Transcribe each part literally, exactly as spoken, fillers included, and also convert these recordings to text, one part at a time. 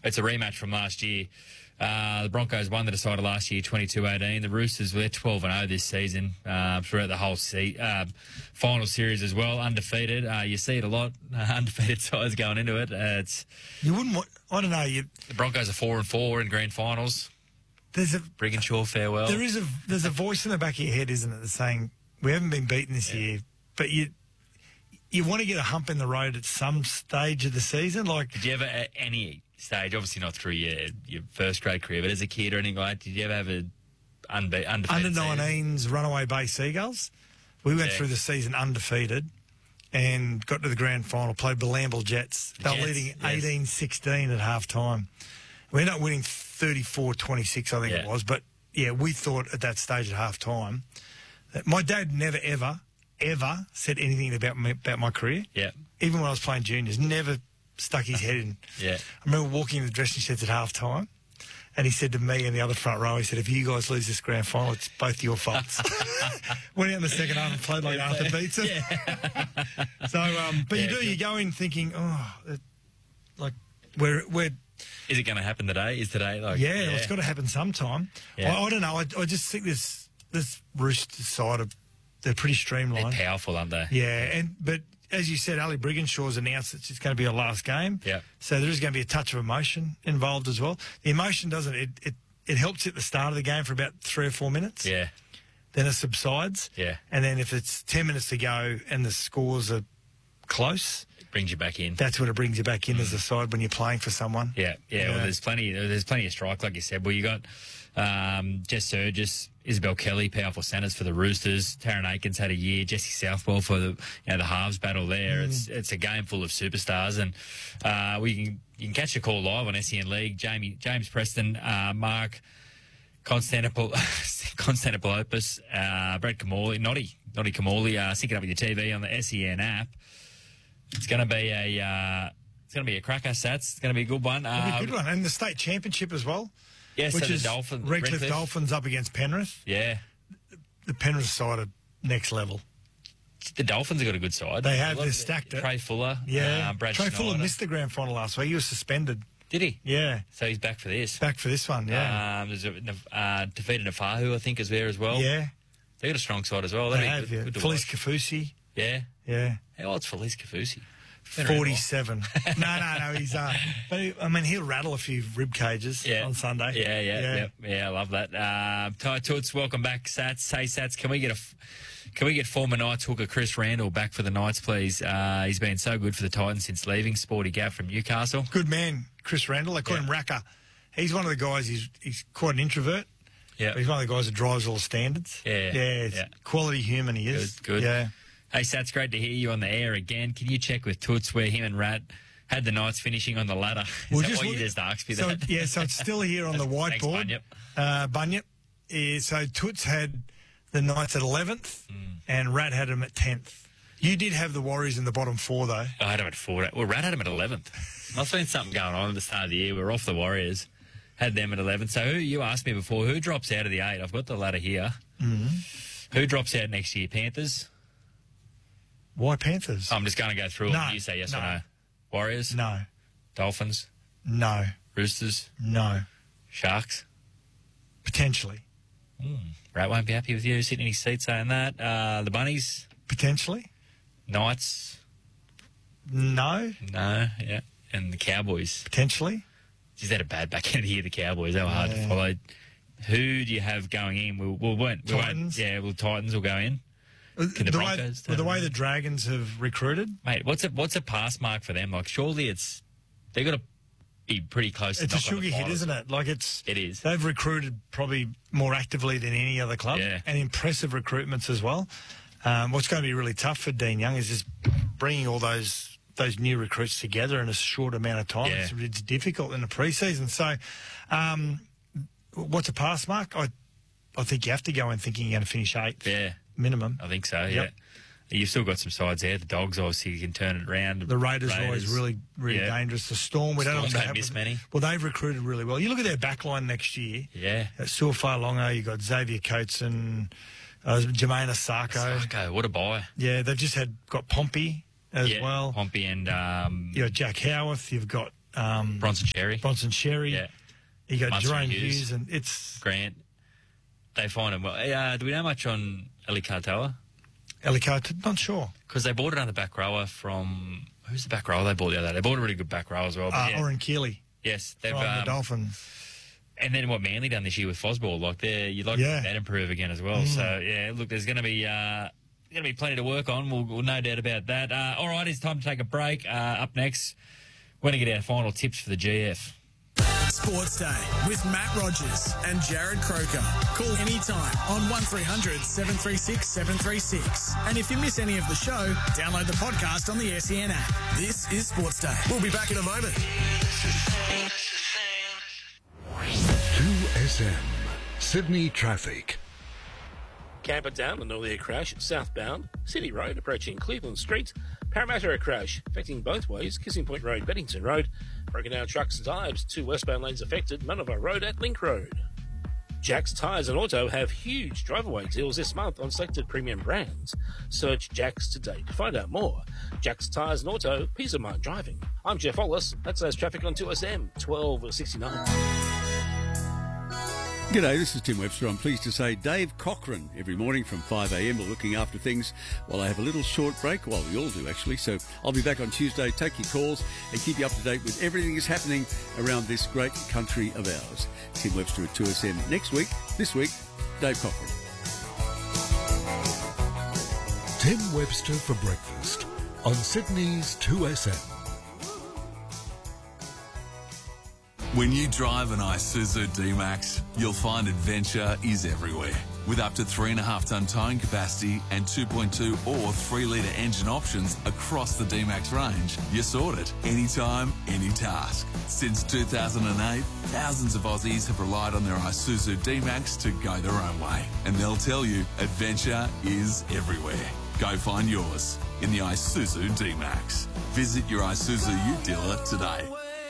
it's a rematch from last year. Uh, the Broncos won the decider last year, twenty-two eighteen. The Roosters were twelve and oh this season uh, throughout the whole se- uh, final series as well, undefeated. Uh, you see it a lot, uh, undefeated sides going into it. Uh, it's You wouldn't want, I don't know, you, the Broncos are four and four in grand finals. there's a Brigginshaw, farewell. there is a there's a voice in the back of your head, isn't it, that's saying we haven't been beaten this Yeah. year, but you you want to get a hump in the road at some stage of the season, like. Did you ever, at any stage, obviously not through your your first grade career, but as a kid or anything like that, did you ever have a unbe- undefeated Under season? nineteens Runaway Bay Seagulls. We went Yeah. through the season undefeated and got to the grand final, played the Lamble Jets. They were Jets, leading yes. eighteen sixteen at half time. We ended up winning thirty-four twenty-six, I think it Yeah. was. But, yeah, we thought at that stage at half time that my dad never, ever, ever said anything about me, about my career. Yeah, Even when I was playing juniors, never stuck his head in. yeah. I remember walking in the dressing sheds at half time, and he said to me in the other front row, he said, if you guys lose this grand final, it's both your faults. Went out in the second half and played like Arthur Beetson. Yeah. So, um, but Yeah, you do, good. you go in thinking, oh, it, like, we're, we're, Is it going to happen today? Is today like? yeah, it's got to happen sometime. Yeah. I, I don't know. I, I just think this, this Rooster side of, they're pretty They're streamlined. powerful, aren't they? Yeah, and but as you said, Ali Brigginshaw's announced that it's going to be a last game. Yeah. So there is going to be a touch of emotion involved as well. The emotion doesn't it it, it helps at the start of the game for about three or four minutes. Yeah, Then it subsides. yeah. And then if it's ten minutes to go and the scores are close, It brings you back in. that's when it brings you back in as a side when you're playing for someone. Yeah, yeah. Yeah. Well, there's plenty. There's plenty of strike, like you said. Well, you got um, Jess Surgis, Isabel Kelly, powerful centres for the Roosters. Taryn Aikens had a year. Jesse Southwell for the you know the halves battle there. Mm. It's it's a game full of superstars, and uh, we can you can catch a call live on S E N League. Jamie James Preston, uh, Mark Constantopoulos, Constantopoulos, uh, Brad Kamali, Noddy, Noddy Kamali, uh, sync it up with your T V on the S E N app. It's going to be a uh, it's going to be a cracker, Sats. It's going to be a good one. It'll be a Uh, good one. And the state championship as well, Yeah, which so the is Dolphins, Redcliffe, Redcliffe. Dolphins up against Penrith. Yeah, The Penrith side are next level. the Dolphins have got a good side. They have, Love they've it. stacked it. Trey Fuller, Yeah. uh, Brad Trey Fuller Schneider. missed the grand final last week. He was suspended. Did he? Yeah. So he's back for this. Back for this one, yeah. Um, there's a uh, defeated Nafahu, I think, is there as well. yeah, They got a strong side as well. they That'd be have, good, yeah. good to Felice watch. Kafusi, Yeah. yeah. How old's Felice Kafusi? Been around a while. forty-seven. no, no, no, he's, uh, but he, I mean, he'll rattle a few rib cages Yeah. on Sunday. Yeah, yeah, yeah. yeah, yeah. I love that. Uh, Ty Toots, welcome back, Sats. Hey, Sats, can we get a, f- can we get former Knights hooker Chris Randall back for the Knights, please? Uh, he's been so good for the Titans since leaving Sporty Gav from Newcastle. Good man, Chris Randall. They call Yeah. him Racker. He's one of the guys, he's, he's quite an introvert. Yeah, But he's one of the guys that drives all the standards. Yeah, Yeah, it's yeah. quality human he is. Good, good. Yeah. Hey, Sats, great to hear you on the air again. Can you check with Toots where him and Rat had the Knights finishing on the ladder? Is We'll that just why you look- just asked me so, that? Yeah, so it's still here on the Thanks, whiteboard. Bunyip. Uh, Bunyip. Yeah, so Toots had the Knights at eleventh Mm. and Rat had him at tenth. You did have the Warriors in the bottom four, though. I had him at four. Well, Rat had him at eleventh. Must have been something going on at the start of the year. We were off the Warriors. Had them at eleven. So who, you asked me before, who drops out of the eight? I've got the ladder here. Mm-hmm. Who drops out next year? Panthers? Why Panthers? I'm just going to go through No, it. You say yes no. or no. Warriors? No, Dolphins? no, Roosters? no. Sharks? Potentially. Rat won't be happy with you sitting in his seat saying that. Uh, the Bunnies? Potentially. Knights? No, No. Yeah. And the Cowboys? potentially. Is that a bad back end of the year, the Cowboys? They were hard to Yeah. follow. Who do you have going in? We'll, we'll, won't, we won't- Titans. yeah, well, Titans will go in. Can the the way, Broncos well, the turn way around? the Dragons have recruited, Mate, what's a what's a pass mark for them? Like, surely it's they've got to be pretty close. it's to a knock on the sugar hit, finals. isn't it? Like it's It is. They've recruited probably more actively than any other club, Yeah. and impressive recruitments as well. Um, what's going to be really tough for Dean Young is just bringing all those those new recruits together in a short amount of time. Yeah. It's, it's difficult in the preseason. So, um, what's a pass mark? I I think you have to go in thinking you're going to finish eighth Yeah, minimum. I think so. Yep. Yeah, you've still got some sides there. The Dogs obviously you can turn it around. The Raiders, are always really, really Yeah. dangerous. The Storm, we don't Storm know what's don't going to miss happen. many. Well, they've recruited really well. You look at their backline next year. Yeah. Uh, Suafar Longo, you've got Xavier Coates and uh, Jermaine Asako. Sarko, what a buy. Yeah, they've just had got Pompey as yeah, well. Pompey and um, You've got Jack Howarth. You've got um, Bronson Cherry. Bronson Cherry. Yeah. You got Munster Jerome Hughes. Hughes, and it's Grant. They find him well. Uh, do we know much on Eli Katoa? Ellicott. Not sure. Because they bought another back rower from... Who's the back rower they bought the other day? They bought a really good back row as well. But Uh, yeah. Oren Keeley Yes. They've, from the um, Dolphins. and then what Manly done this year with Fosball, like they're, you'd like Yeah. to see that improve again as well. Mm. So, yeah, look, there's going to be... Uh, going to be plenty to work on. We'll, we'll no doubt about that. Uh, all right, it's time to take a break. Uh, up next, we're going to get our final tips for the G F. Sports Day with Matt Rogers and Jared Croker. Call anytime on one three hundred seven three six seven three six. And if you miss any of the show, download the podcast on the S E N app. This is Sports Day. We'll be back in a moment. two S M Sydney traffic. Camperdown, an earlier crash, southbound. City Road, approaching Cleveland Street. Parramatta, a crash, affecting both ways. Kissing Point Road, Beddington Road. Broken down trucks and tyres, two westbound lanes affected. Manorva Road at Link Road. Jack's Tyres and Auto have huge drive-away deals this month on selected premium brands. Search Jack's today to find out more. Jack's Tyres and Auto, peace of mind driving. I'm Jeff Wallace. That's those traffic on two S M, twelve sixty-nine. G'day, this is Tim Webster. I'm pleased to say Dave Cochran every morning from five a m. We're looking after things while I have a little short break. Well, we all do, actually. So I'll be back on Tuesday, take your calls and keep you up to date with everything that's happening around this great country of ours. Tim Webster at two S M next week. This week, Dave Cochran. Tim Webster for breakfast on Sydney's two S M. When you drive an Isuzu D-Max, you'll find adventure is everywhere. With up to three point five tonne towing capacity and two point two or three litre engine options across the D-Max range, you're sorted. Anytime, any task. Since two thousand eight, thousands of Aussies have relied on their Isuzu D-Max to go their own way. And they'll tell you, adventure is everywhere. Go find yours in the Isuzu D-Max. Visit your Isuzu Ute dealer today.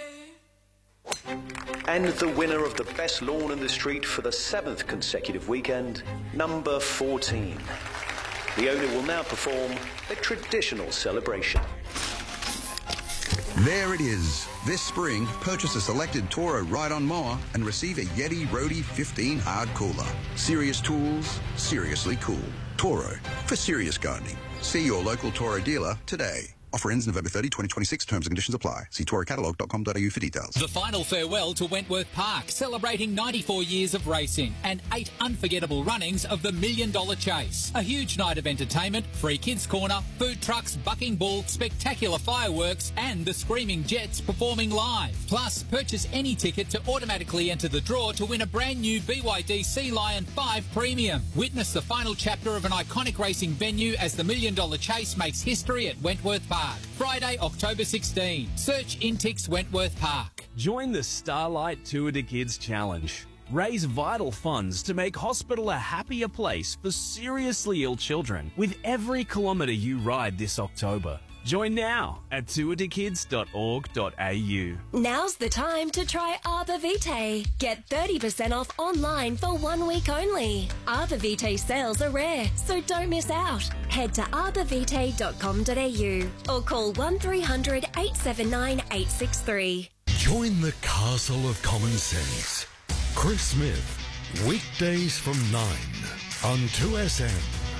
And the winner of the best lawn in the street for the seventh consecutive weekend, number fourteen. The owner will now perform a traditional celebration. There it is. This spring, purchase a selected Toro ride-on mower and receive a Yeti Roadie fifteen hard cooler. Serious tools, seriously cool. Toro, for serious gardening. See your local Toro dealer today. Offer ends November thirtieth, twenty twenty-six. Terms and conditions apply. See toro catalogue dot com dot a u for details. The final farewell to Wentworth Park, celebrating ninety-four years of racing and eight unforgettable runnings of the Million Dollar Chase. A huge night of entertainment, free kids corner, food trucks, bucking bull, spectacular fireworks and the Screaming Jets performing live. Plus, purchase any ticket to automatically enter the draw to win a brand new B Y D Sea Lion five Premium. Witness the final chapter of an iconic racing venue as the Million Dollar Chase makes history at Wentworth Park. Friday, October sixteenth. Search Intix Wentworth Park. Join the Starlight Tour de Kids Challenge. Raise vital funds to make hospital a happier place for seriously ill children with every kilometre you ride this October. Join now at tour de kids dot org dot a u. Now's the time to try Arbor Vitae. Get thirty percent off online for one week only. Arbor Vitae sales are rare, so don't miss out. Head to arbor vitae dot com dot a u or call one three hundred eight seven nine eight six three. Join the castle of common sense. Chris Smith, weekdays from nine on two S M.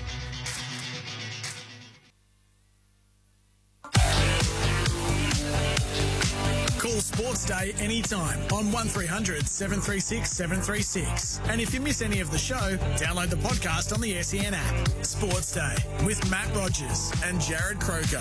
Call Sports Day anytime on one three hundred seven three six seven three six. And if you miss any of the show, download the podcast on the S E N app. Sports Day with Matt Rogers and Jared Croker.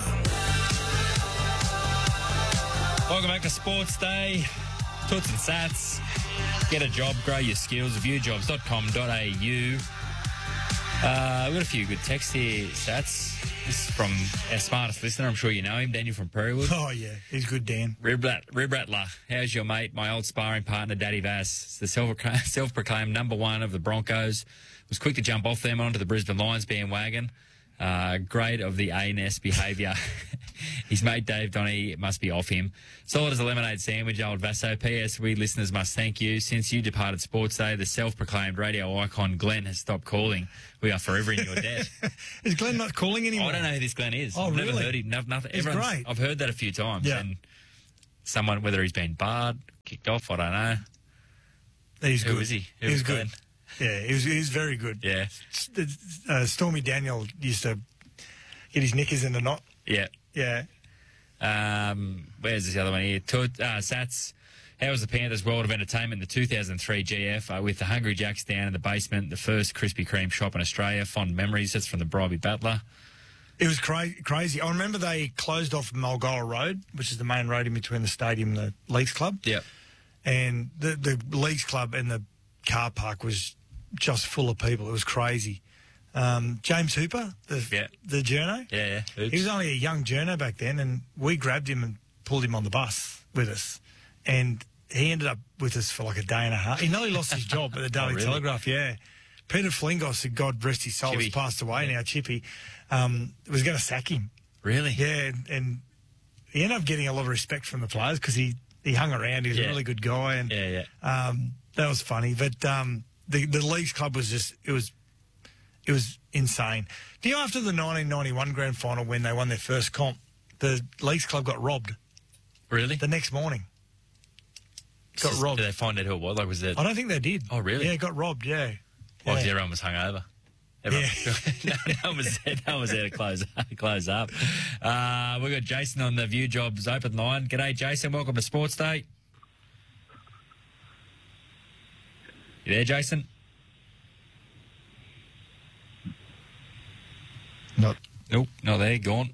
Welcome back to Sports Day. Toots and Sats. Get a job, grow your skills. view jobs dot com dot a u. Uh, we've got a few good texts here, Sats. This is from our smartest listener. I'm sure you know him, Daniel from Prairiewood. Oh, yeah. He's good, Dan. Rib, Rat, Rib Rattler, how's your mate, my old sparring partner, Daddy Vass? It's the self- self-proclaimed number one of the Broncos. Was quick to jump off them onto the Brisbane Lions bandwagon. Uh, great of the A N S behaviour. His mate Dave Donny must be off him. Solid as a lemonade sandwich, old Vasso. P S. We listeners must thank you. Since you departed Sports Day, the self-proclaimed radio icon Glenn has stopped calling. We are forever in your debt. Is Glenn not calling anymore? I don't know who this Glenn is. Oh, I've really? never heard him. No, nothing. He's Everyone's- great. I've heard that a few times. Yeah. And someone, whether he's been barred, kicked off, I don't know. He's Who good. was he? Who He was was good. Yeah, he was, he was very good. Yeah. Uh, Stormy Daniel used to get his knickers in a knot. Yeah. Yeah. Um, where's this other one here? Tut, uh, Sats. How was the Panthers World of Entertainment, the two thousand three G F, uh, with the Hungry Jacks down in the basement, the first Krispy Kreme shop in Australia? Fond memories. That's from the Bribey Battler. It was cra- crazy. I remember they closed off Mulgoa Road, which is the main road in between the stadium and the Leagues Club. Yeah. And the, the Leagues Club and the car park was just full of people. It was crazy. Um, James Hooper, the, yeah. the journo. Yeah, yeah. Oops. He was only a young journo back then, and we grabbed him and pulled him on the bus with us. And he ended up with us for like a day and a half. He nearly lost his job at the Daily oh, really? Telegraph, yeah. Peter Flingos, who God rest his soul, Chippy. has passed away now, Chippy, um, was going to sack him. Really? Yeah, and, and he ended up getting a lot of respect from the players because he, he hung around. He was Yeah. a really good guy. And Yeah, yeah. um, that was funny. But um, the, the Leagues Club was just, it was it was insane. Do you know after the nineteen ninety-one grand final when they won their first comp, the Leagues Club got robbed? Really? The next morning. Got Just- robbed. Did they find out who it was? Like, was it? I don't think they did. Oh, really? Yeah, got robbed, yeah. Well, yeah. everyone was hungover. Everyone, no, no one was there. No one was there to close close up. Uh, we've got Jason on the View Jobs open line. G'day, Jason. Welcome to Sports Day. You there, Jason? Not. Nope, not there. Gone.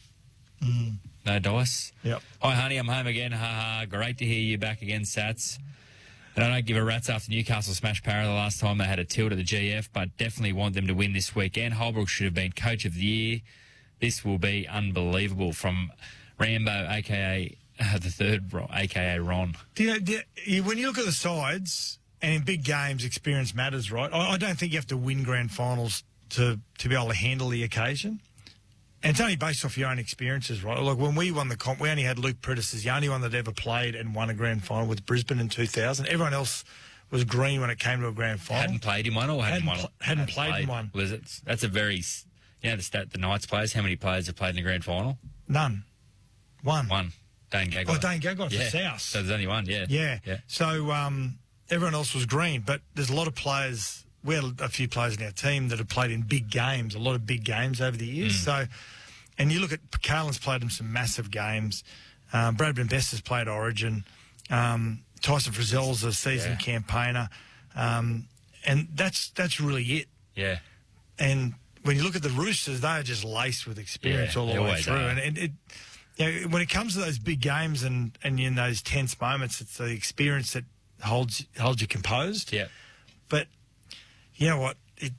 Mm. No dice. Yep. Hi, honey. I'm home again. Ha ha. Great to hear you back again, Sats. And I don't give a rat's after Newcastle smashed Para the last time they had a tilt at the G F, but definitely want them to win this weekend. Holbrook should have been Coach of the Year. This will be unbelievable from Rambo, a k a uh, the third, a k a. Ron. Do you know, do you, when you look at the sides, and in big games, experience matters, right? I, I don't think you have to win grand finals to, to be able to handle the occasion. And it's only based off your own experiences, right? Like when we won the comp, we only had Luke Prentice as the only one that ever played and won a grand final with Brisbane in two thousand. Everyone else was green when it came to a grand final. Hadn't played in one or hadn't, Hadn't won? pl- hadn't played in one. Was it? That's a very, you know, the stat, the Knights players, how many players have played in the grand final? None. One. One. Dane Gagai. Oh, Dane Gagai for yeah. South. So there's only one, yeah. Yeah. yeah. So um, everyone else was green, but there's a lot of players. We had a few players in our team that have played in big games, a lot of big games over the years. Mm. So, and you look at Carlin's played in some massive games. Um, Bradman Best has played Origin. Um, Tyson Frizzell's a seasoned Yeah. campaigner, um, and that's that's really it. Yeah. And when you look at the Roosters, they are just laced with experience Yeah, all the they way always through. are. And it, it you know, when it comes to those big games and, and in those tense moments, it's the experience that holds holds you composed. Yeah. But you know what? It,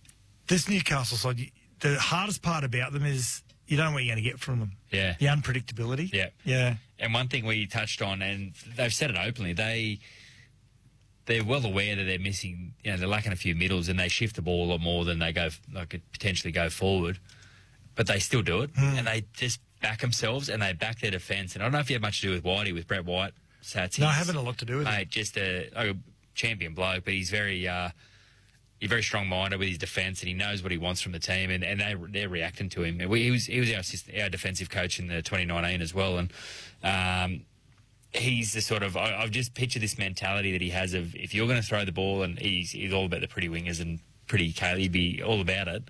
this Newcastle side, you, the hardest part about them is you don't know what you're going to get from them. Yeah. The unpredictability. Yeah. Yeah. And one thing we touched on, and they've said it openly, they they're well aware that they're missing, you know, they're lacking a few middles, and they shift the ball a lot more than they go, like could potentially go forward. But they still do it, Mm. and they just back themselves and they back their defence. And I don't know if you have much to do with Whitey, with Brett White. Sats, No, I he's- haven't a lot to do with it. mate, just a, a champion bloke, but he's very, uh, he's very strong-minded with his defence, and he knows what he wants from the team, and, and they they're reacting to him. We, he was he was our assistant, our defensive coach in the twenty nineteen as well, and um, he's the sort of I, I've just pictured this mentality that he has of if you're going to throw the ball, and he's he's all about the pretty wingers and pretty Kaylee, he'd be all about it.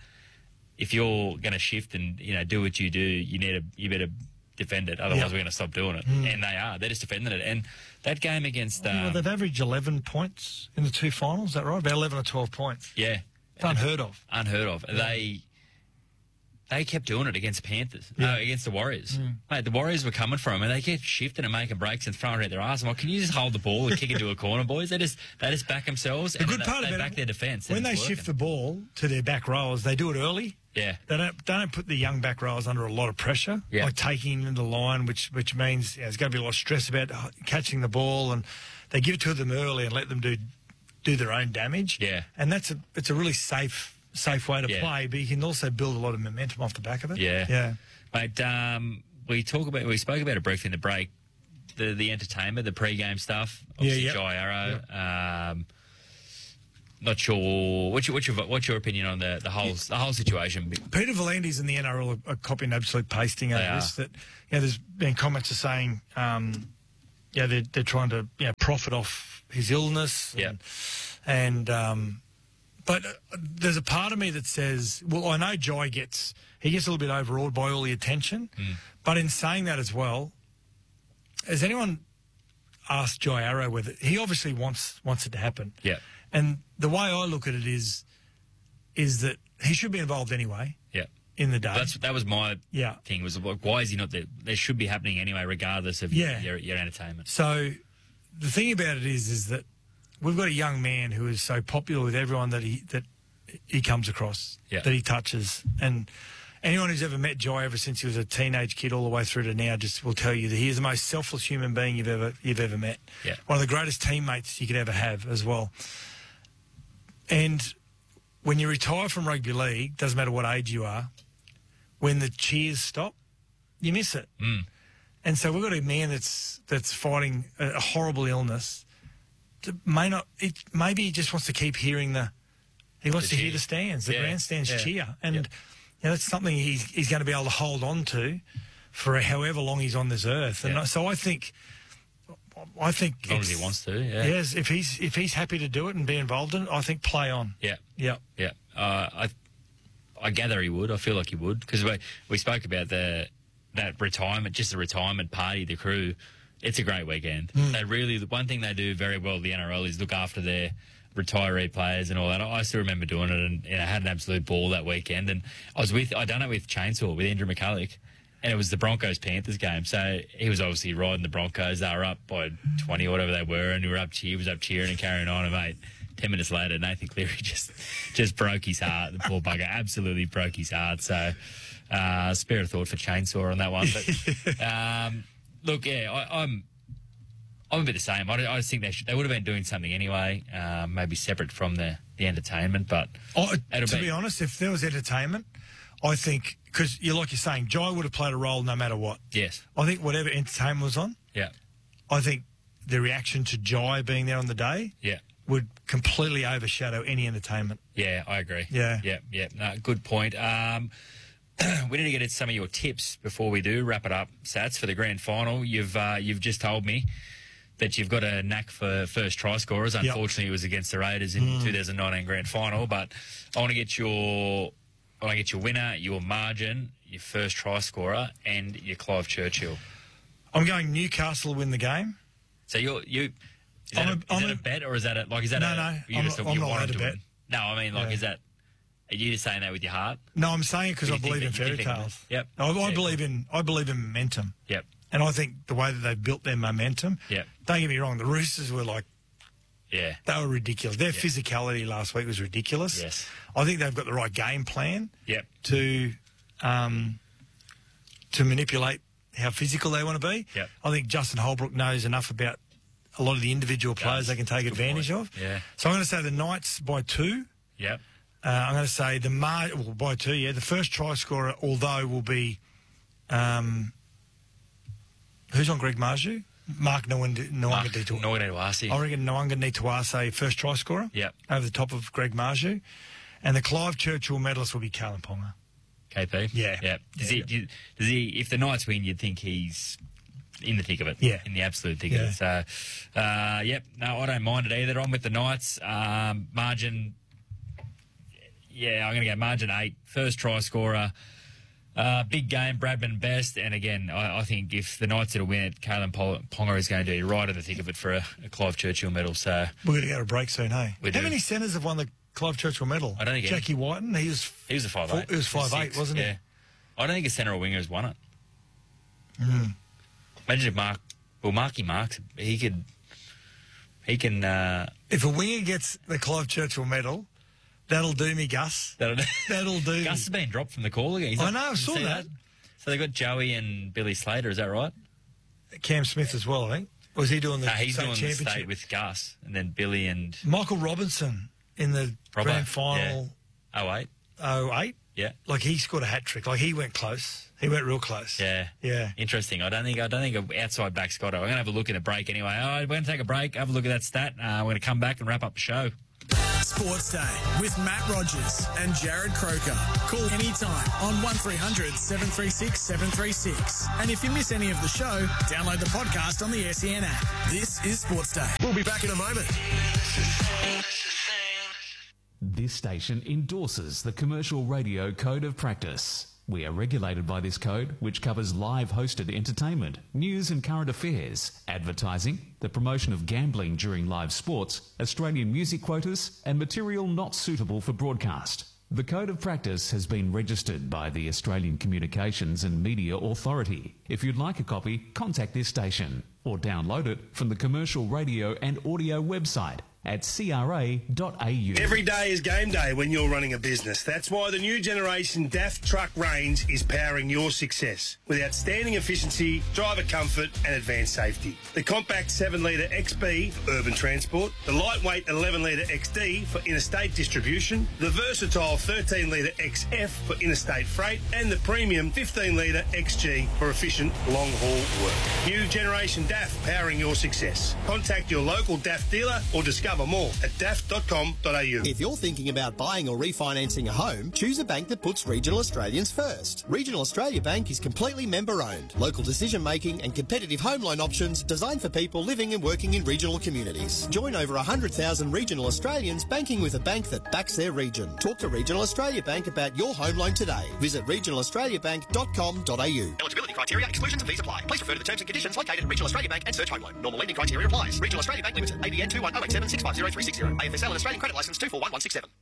If you're going to shift and you know do what you do, you need to you better defend it. Otherwise, Yep. we're going to stop doing it, Mm. and they are. They're just defending it. And that game against um, well, they've averaged eleven points in the two finals. Is that right? About eleven or twelve points. yeah, It's unheard of. unheard of. They they kept doing it against Panthers, Yeah. no, against the Warriors. Mm. Mate, the Warriors were coming for them, and they kept shifting and making breaks and throwing it at their ass. I'm like, can you just hold the ball and kick into a corner, boys? They just they just back themselves, The and good they, part they about back it, their defence. when they shift the ball to their back rowers, they do it early. yeah, They don't, they don't put the young back rowers under a lot of pressure, Yeah. like taking in the line, which which means you know, there's going to be a lot of stress about uh, catching the ball, and they give it to them early and let them do do their own damage. Yeah. And that's a it's a really safe safe way to Yeah. play, but you can also build a lot of momentum off the back of it. yeah, Yeah. Mate, um, we talk about we spoke about it briefly in the break. The the entertainment, the pre-game stuff. Obviously, Yeah, yeah. Jai Arrow. Um, not sure. What's your what's your what's your opinion on the the whole the whole situation? Peter Volandis and the N R L are, are copying absolute pasting over They this. are. That you know, there's been comments of saying um, yeah, they're, they're trying to you know, profit off his illness. Yeah. And, and um, but there's a part of me that says, well, I know Jai gets, he gets a little bit overawed by all the attention. Mm. But in saying that as well, has anyone asked Jai Arrow whether, he obviously wants wants it to happen. Yeah. And the way I look at it is, is that he should be involved anyway. Yeah. In the day. That's that was my yeah. thing. Was like, why is he not there? They should be happening anyway, regardless of Yeah. your, your entertainment. So the thing about it is, is that we've got a young man who is so popular with everyone that he that he comes across, Yeah. that he touches, and anyone who's ever met Jai ever since he was a teenage kid all the way through to now just will tell you that he is the most selfless human being you've ever you've ever met. Yeah. One of the greatest teammates you could ever have as well. And when you retire from rugby league, doesn't matter what age you are, when the cheers stop, you miss it. Mm. And so we've got a man that's that's fighting a, a horrible illness. That may not. It, maybe he just wants to keep hearing the. He wants The to hear cheer. the stands, the Yeah, grandstands yeah, cheer, and yeah. you know, that's something he's he's going to be able to hold on to for however long he's on this earth. And Yeah. so I think, I think As long as it's- he wants to, yeah. Yes, if he's if he's happy to do it and be involved in it, I think play on. Yeah. Yeah. Yeah. Uh, I I gather he would. I feel like he would, because we we spoke about the that retirement, just the retirement party, the crew. It's a great weekend. Mm. They really, the one thing they do very well, the N R L, is look after their retiree players and all that. I still remember doing it, and you know, had an absolute ball that weekend. And I was with, I done it with Chainsaw, with Andrew McCulloch, and it was the Broncos Panthers game. So he was obviously riding the Broncos. They were up by twenty or whatever they were, and he were up. He was up cheering and carrying on. And mate, ten minutes later, Nathan Cleary just just broke his heart. The poor bugger absolutely broke his heart. So uh, spare a thought for Chainsaw on that one. But um, look, yeah, I, I'm. I'm a bit the same. I, I just think they should, they would have been doing something anyway, uh, maybe separate from the, the entertainment. But Oh, it'll to be, be honest, if there was entertainment, I think, because you like you're saying, Jai would have played a role no matter what. yes, I think whatever entertainment was on, yeah, I think the reaction to Jai being there on the day yeah, would completely overshadow any entertainment. yeah. I agree. Yeah. yeah, yeah. No, good point. Um, we need to get into some of your tips before we do wrap it up. Sats, for the grand final, you've uh, you've just told me that you've got a knack for first try scorers. Unfortunately, it was against the Raiders in Mm. twenty nineteen grand final. But I want to get your, I want to get your winner, your margin, your first try scorer, and your Clive Churchill. I'm going Newcastle win the game. So you're you. Is that, I'm a, a- is I'm that a, a- bet, or is that a, like is that No, a, no, you I'm just, not- you I'm not want allowed him to win? bet. No, I mean like Yeah. is that? Are you just saying that with your heart? No, I'm saying it because You I think believe in that- you fairy think that- tales. Yep. I, I Yeah, believe in I believe in momentum. Yep. And I think the way that they've built their momentum. Yep. Don't get me wrong, the Roosters were like, Yeah. they were ridiculous. Their Yeah. physicality last week was ridiculous. Yes. I think they've got the right game plan Yep. to um, to manipulate how physical they want to be. Yep. I think Justin Holbrook knows enough about a lot of the individual players they can take Good advantage point. of. Yeah. So I'm going to say the Knights by two. Yep. Uh, I'm going to say the mar- well, by two, yeah. The first try scorer, although, will be um, who's on Greg Marju? Mark Nwanga Mark Nwanga Nwanga I reckon Nwanga Nituase first try scorer. Yep. Over the top of Greg Marju. And the Clive Churchill medalist will be Callum Ponga. K P. Yeah. Yeah. Does, Yeah, he, does he? If the Knights win, you'd think he's in the thick of it. Yeah. In the absolute thick Yeah. of it. So, uh, yep. No, I don't mind it either. I'm with the Knights. Um, margin. Yeah, I'm going to go margin eight. First try scorer. Uh, big game, Bradman best. And again, I, I think if the Knights are to win it, Callum Ponga is going to be right in the thick of it for a, a Clive Churchill medal. So We're going to go to a break soon, hey? We How do. many centres have won the Clive Churchill medal? I don't think any. Jackie Whiten, he was he was a five eight. He was five eight, Six, wasn't he? yeah. I don't think a centre or winger has won it. Mm. Imagine if Mark, well, Marky Marks, he could, he can. Uh, If a winger gets the Clive Churchill medal, that'll do me, Gus. that'll, That'll do Gus me. has been dropped from the call again. He's I not- know, I you saw see that. So they got Joey and Billy Slater. Is that right? Cam Smith as well, I think. Was he doing the No, he's state doing the championship? state with Gus, and then Billy and Michael Robinson in the Robbo, grand final oh eight. oh eight. Yeah, Like he scored a hat trick. Like he went close. He went real close. yeah, Yeah. Interesting. I don't think I don't think an outside back's got it. I'm going to have a look at a break anyway. Oh, we're going to take a break. Have a look at that stat. Uh, we're going to come back and wrap up the show. Sports Day with Matt Rogers and Jared Croker. Call anytime on one three hundred seven three six seven three six. And if you miss any of the show, download the podcast on the S E N app. This is Sports Day. We'll be back in a moment. This station endorses the Commercial Radio Code of Practice. We are regulated by this code, which covers live hosted entertainment, news and current affairs, advertising, the promotion of gambling during live sports, Australian music quotas, and material not suitable for broadcast. The Code of Practice has been registered by the Australian Communications and Media Authority. If you'd like a copy, contact this station or download it from the Commercial Radio and Audio website at c r a dot a u. Every day is game day when you're running a business. That's why the new generation D A F truck range is powering your success with outstanding efficiency, driver comfort and advanced safety. The compact seven litre X B for urban transport, the lightweight eleven litre X D for interstate distribution, the versatile thirteen litre X F for interstate freight and the premium fifteen litre X G for efficient long-haul work. New generation D A F powering your success. Contact your local D A F dealer or discover more at d a f dot com dot a u. If you're thinking about buying or refinancing a home, choose a bank that puts Regional Australians first. Regional Australia Bank is completely member-owned. Local decision-making and competitive home loan options designed for people living and working in regional communities. Join over one hundred thousand regional Australians banking with a bank that backs their region. Talk to Regional Australia Bank about your home loan today. Visit regional australia bank dot com dot a u. Eligibility criteria, exclusions and fees apply. Please refer to the terms and conditions located at Regional Australia Bank and search home loan. Normal lending criteria applies. Regional Australia Bank Limited. A B N two one zero eight seven six five zero three six zero. A F S L and Australian Credit Licence two four one one six seven.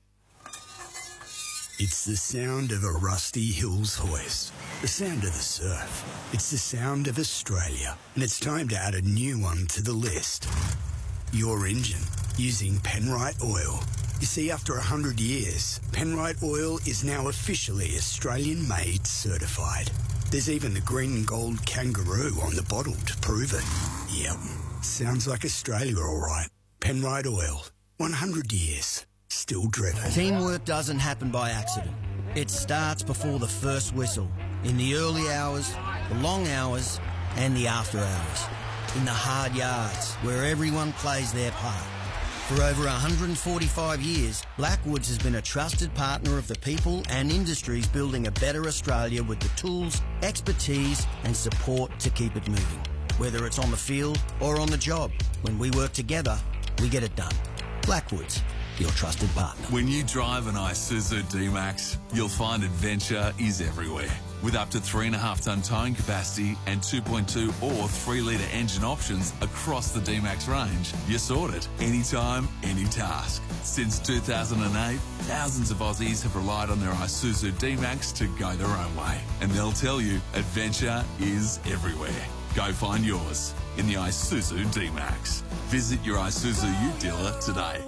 It's the sound of a Rusty Hills hoist. The sound of the surf. It's the sound of Australia. And it's time to add a new one to the list. Your engine, using Penrite Oil. You see, after one hundred years, Penrite Oil is now officially Australian-made certified. There's even the green and gold kangaroo on the bottle to prove it. Yep, sounds like Australia all right. Penrite Oil, one hundred years, still driven. Teamwork doesn't happen by accident. It starts before the first whistle, in the early hours, the long hours, and the after hours. In the hard yards, where everyone plays their part. For over one hundred forty-five years, Blackwoods has been a trusted partner of the people and industries building a better Australia with the tools, expertise, and support to keep it moving. Whether it's on the field or on the job, when we work together, we get it done. Blackwoods, your trusted partner. When you drive an Isuzu D-Max, you'll find adventure is everywhere. With up to three and a half tonne towing capacity and two point two or three litre engine options across the D-Max range, you're sorted. Anytime, any task. Since two thousand eight, thousands of Aussies have relied on their Isuzu D-Max to go their own way. And they'll tell you, adventure is everywhere. Go find yours in the Isuzu D-Max. Visit your Isuzu Ute dealer today.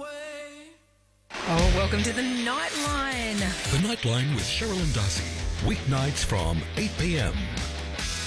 Oh, welcome to the Nightline. The Nightline with Cheryl and Darcy. Weeknights from eight p m